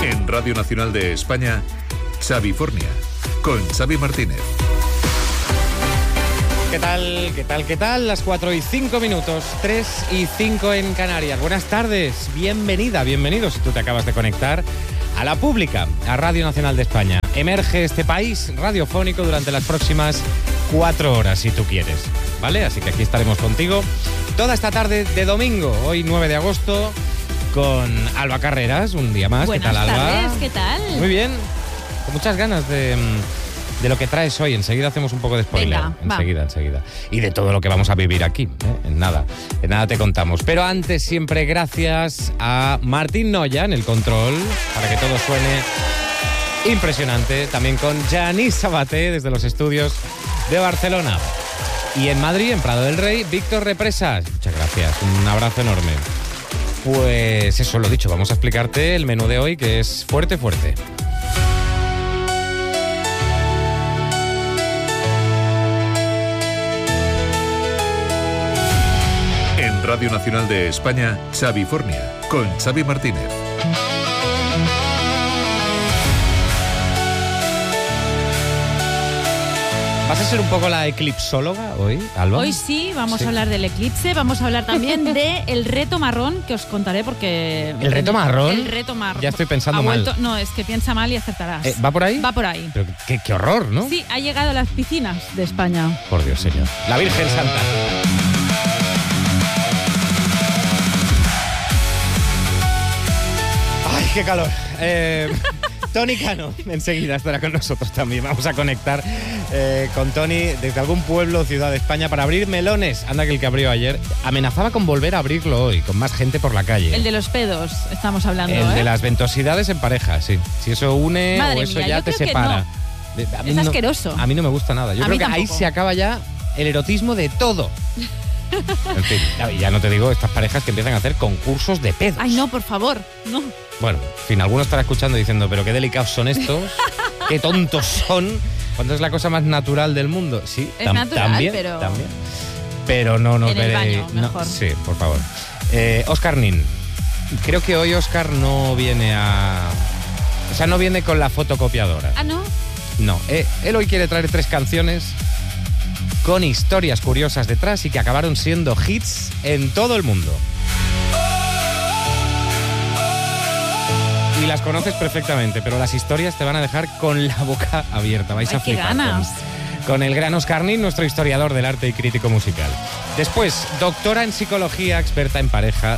En Radio Nacional de España, Xavifornia, con Xavi Martínez. ¿Qué tal? ¿Qué tal? ¿Qué tal? Las 4:05, 3:05 en Canarias. Buenas tardes, bienvenida, bienvenido si tú te acabas de conectar a La Pública, a Radio Nacional de España. Emerge este país radiofónico durante las próximas 4 horas, si tú quieres, ¿vale? Así que aquí estaremos contigo toda esta tarde de domingo, hoy 9 de agosto, con Alba Carreras, un día más. Buenas ¿Qué tal, Alba? tardes, ¿qué tal? Muy bien, con muchas ganas de lo que traes hoy. Enseguida hacemos un poco de spoiler. Venga, Enseguida. Y de todo lo que vamos a vivir aquí, ¿eh? En nada te contamos. Pero antes, siempre gracias a Martín Noya en el control, para que todo suene impresionante. También con Yanis Sabaté desde los estudios de Barcelona. Y en Madrid, en Prado del Rey, Víctor Represas. Muchas gracias, un abrazo enorme. Pues eso, lo dicho, vamos a explicarte el menú de hoy, que es fuerte. En Radio Nacional de España, Xavifornia, con Xavi Martínez. ¿Vas a ser un poco la eclipsóloga hoy, Alba? Hoy sí, vamos a hablar del eclipse, vamos a hablar también del reto marrón, que os contaré porque... ¿El reto marrón? El reto marrón. Ya estoy pensando mal. No, es que piensa mal y acertarás. ¿Va por ahí? Va por ahí. Pero qué horror, ¿no? Sí, ha llegado a las piscinas de España. Por Dios, señor. La Virgen Santa. ¡Ay, qué calor! Tony Cano enseguida estará con nosotros también. Vamos a conectar con Tony desde algún pueblo o ciudad de España para abrir melones. Anda, que el que abrió ayer amenazaba con volver a abrirlo hoy, con más gente por la calle. El de los pedos, estamos hablando, El de las ventosidades en pareja, sí. Si eso une Madre o eso mía, ya yo te creo que separa. no. Es asqueroso. A mí no me gusta nada. Yo A creo mí que ahí tampoco. se acaba ya el erotismo de todo. En fin, ya no te digo estas parejas que empiezan a hacer concursos de pedos. Ay, no, por favor, no. Bueno, en fin, algunos estarán escuchando diciendo, pero qué delicados son estos, qué tontos son, cuando es la cosa más natural del mundo. Sí, Es natural, también, pero... también. Pero no nos En el veréis. baño, mejor. Sí, por favor. Óscar Nin. Creo que hoy Óscar no viene no viene con la fotocopiadora. Ah, ¿no? No, él hoy quiere traer 3 canciones con historias curiosas detrás y que acabaron siendo hits en todo el mundo. Y las conoces perfectamente, pero las historias te van a dejar con la boca abierta. Vais a flipar. ¡Qué ganas! Con el gran Óscar Nin, nuestro historiador del arte y crítico musical. Después, doctora en psicología, experta en pareja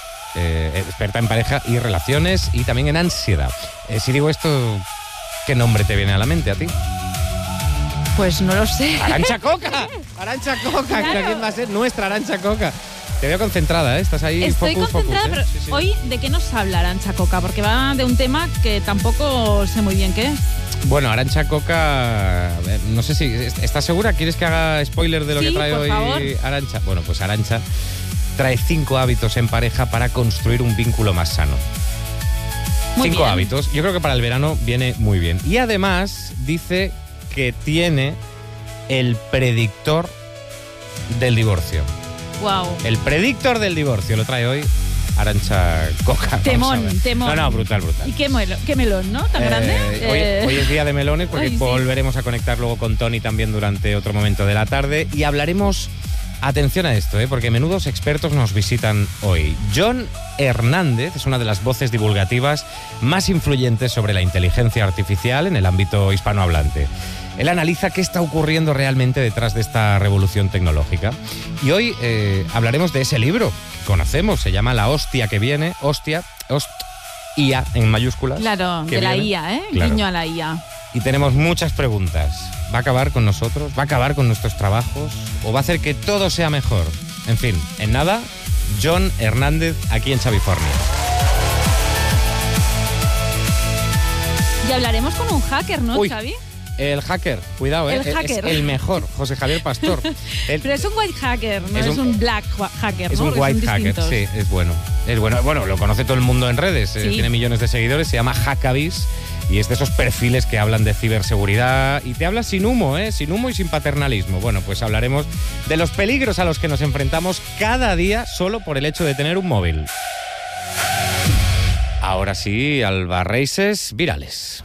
y relaciones, y también en ansiedad. Si digo esto, ¿qué nombre te viene a la mente a ti? Pues no lo sé. ¡Arantxa Coca! ¡Arantxa Coca! Claro. ¿Quién va a ser nuestra Arantxa Coca? Te veo concentrada, ¿eh? Estás ahí. Estoy focus, concentrada, focus, ¿eh? pero Sí. hoy, ¿de qué nos habla Arantxa Coca? Porque va de un tema que tampoco sé muy bien qué es. Bueno, Arantxa Coca, a ver, no sé si... ¿Estás segura? ¿Quieres que haga spoiler de lo Sí, que trae por hoy favor. Arantxa? Bueno, pues Arantxa trae 5 hábitos en pareja para construir un vínculo más sano. Muy 5 bien. hábitos. Yo creo que para el verano viene muy bien. Y además dice que tiene el predictor del divorcio. Wow. El predictor del divorcio lo trae hoy Arantxa Coca. Vamos a Temón, ver. temón. No, brutal. ¿Y qué melón, no? ¿Tan grande? Hoy es día de melones porque Hoy sí. volveremos a conectar luego con Tony también durante otro momento de la tarde y hablaremos, atención a esto, porque menudos expertos nos visitan hoy. Jon Hernández es una de las voces divulgativas más influyentes sobre la inteligencia artificial en el ámbito hispanohablante. Él analiza qué está ocurriendo realmente detrás de esta revolución tecnológica. Y hoy hablaremos de ese libro que conocemos, se llama La hostia que viene, IA en mayúsculas. Claro, que de la viene. IA, ¿eh? Claro. Guiño a la IA. Y tenemos muchas preguntas. ¿Va a acabar con nosotros? ¿Va a acabar con nuestros trabajos? ¿O va a hacer que todo sea mejor? En fin, en nada, Jon Hernández aquí en Xavifornia. Y hablaremos con un hacker, ¿no, Uy. Xavi? El hacker, cuidado, El Es hacker. el mejor, José Javier Pastor. Pero es un white hacker, no es es un- un black hacker, Es ¿no? un Porque white son hacker, distintos. sí, es bueno. Es bueno. Bueno, lo conoce todo el mundo en redes, Sí. tiene millones de seguidores, se llama Hackabis y es de esos perfiles que hablan de ciberseguridad y te habla sin humo, sin humo y sin paternalismo. Bueno, pues hablaremos de los peligros a los que nos enfrentamos cada día solo por el hecho de tener un móvil. Ahora sí, Alba Reises virales.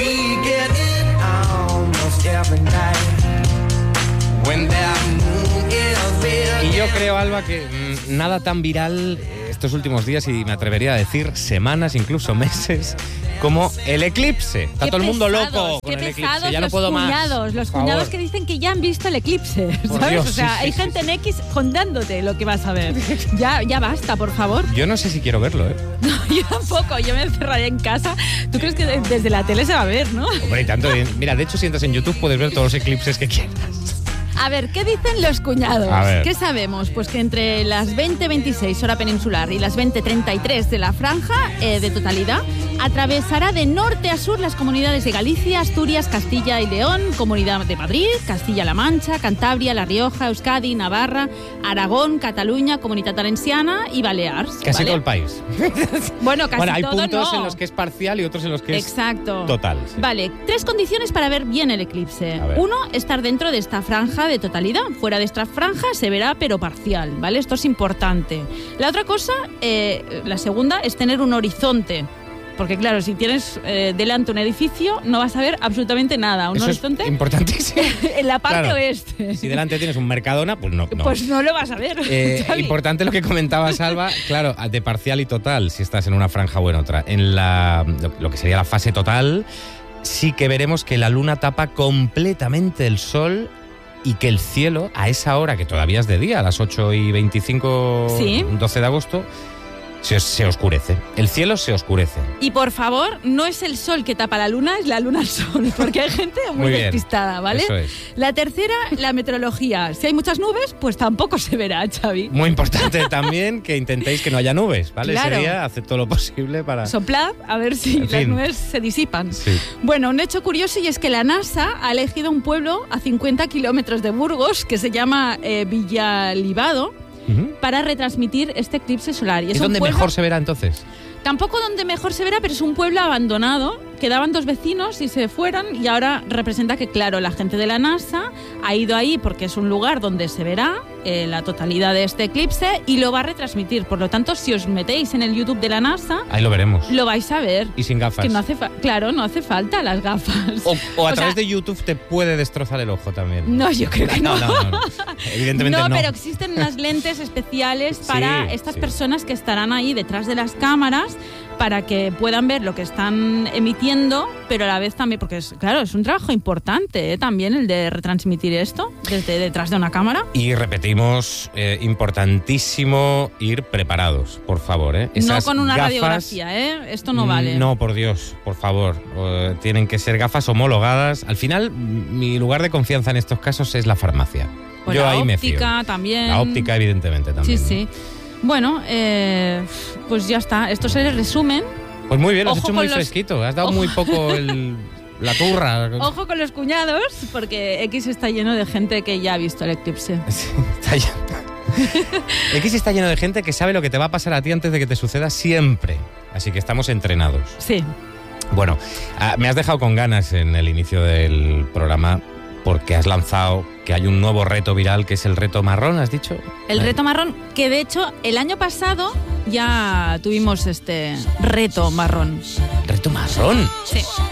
Y yo creo, Alba, que nada tan viral estos últimos días, y me atrevería a decir semanas, incluso meses, como el eclipse. Está todo el mundo loco con el eclipse. Ya no puedo más. Los cuñados que dicen que ya han visto el eclipse, ¿sabes? Dios, o sea, sí, hay sí, gente en X contándote lo que vas a ver. Ya basta, por favor. Yo no sé si quiero verlo, ¿eh? No, yo tampoco, yo me encerraré en casa. ¿Tú crees que desde la tele se va a ver, no? Hombre, y tanto. Mira, de hecho, si entras en YouTube puedes ver todos los eclipses que quieras. A ver, ¿qué dicen los cuñados? A ver. ¿Qué sabemos? Pues que entre las 20:26 hora peninsular y las 20:33 de la franja de totalidad, atravesará de norte a sur las comunidades de Galicia, Asturias, Castilla y León, Comunidad de Madrid, Castilla-La Mancha, Cantabria, La Rioja, Euskadi, Navarra, Aragón, Cataluña, Comunitat Valenciana y Balears. Casi ¿vale? todo el país. Bueno, casi hay todo puntos no. en los que es parcial y otros en los que Exacto. es total. Sí. Vale, 3 condiciones para ver bien el eclipse. A ver. 1, estar dentro de esta franja de totalidad. Fuera de esta franja se verá, pero parcial, ¿vale? Esto es importante. La otra cosa, la segunda, es tener un horizonte. Porque claro, si tienes delante un edificio, no vas a ver absolutamente nada. Un Eso horizonte es importantísimo. en la parte Claro. oeste. Si delante tienes un Mercadona, pues no. Pues no lo vas a ver. Xavi. Importante lo que comentaba Salva, claro, de parcial y total, si estás en una franja o en otra. En lo que sería la fase total, sí que veremos que la luna tapa completamente el sol y que el cielo, a esa hora, que todavía es de día, a las 8:25, Sí. 12 de agosto, se oscurece. El cielo se oscurece. Y por favor, no es el sol que tapa la luna, es la luna al sol, porque hay gente muy Muy bien. despistada, ¿vale? Eso es. La tercera, la meteorología. Si hay muchas nubes, pues tampoco se verá, Xavi. Muy importante también que intentéis que no haya nubes, ¿vale? Claro. Ese día haced todo lo posible para... Soplad a ver si En las fin. nubes se disipan. Sí. Bueno, un hecho curioso y es que la NASA ha elegido un pueblo a 50 kilómetros de Burgos que se llama Villalibado Ujú. para retransmitir este eclipse solar. Y ¿Es un donde pueblo- mejor se verá entonces? Tampoco donde mejor se verá, pero es un pueblo abandonado. Quedaban 2 vecinos y se fueron y ahora representa que, claro, la gente de la NASA ha ido ahí porque es un lugar donde se verá la totalidad de este eclipse y lo va a retransmitir. Por lo tanto, si os metéis en el YouTube de la NASA, Ahí lo veremos. lo vais a ver. Y sin gafas. Que no hace claro, no hace falta las gafas. O a O través sea- de YouTube te puede destrozar el ojo también. No, yo creo que no. No. Evidentemente no. No, pero existen unas lentes especiales para Sí, estas sí. personas que estarán ahí detrás de las cámaras para que puedan ver lo que están emitiendo, pero a la vez también, porque claro, es un trabajo importante también el de retransmitir esto desde detrás de una cámara. Y repetimos, importantísimo ir preparados, por favor. No Esas con una gafas, radiografía, esto no vale. No, por Dios, por favor. Tienen que ser gafas homologadas. Al final, mi lugar de confianza en estos casos es la farmacia. Pues Yo la ahí me fío. óptica también. La óptica, evidentemente, también. Sí, sí. Bueno, pues ya está. Esto es el resumen. Pues muy bien, lo has Ojo hecho con muy los- fresquito. Has dado Ojo. muy poco la turra. Ojo con los cuñados, porque X está lleno de gente que ya ha visto el eclipse. Sí, está X está lleno de gente que sabe lo que te va a pasar a ti antes de que te suceda siempre. Así que estamos entrenados. Sí. Bueno, me has dejado con ganas en el inicio del programa porque has lanzado que hay un nuevo reto viral que es el reto marrón, ¿has dicho? El reto marrón, que de hecho el año pasado ya tuvimos este reto marrón. ¿Reto marrón? Sí.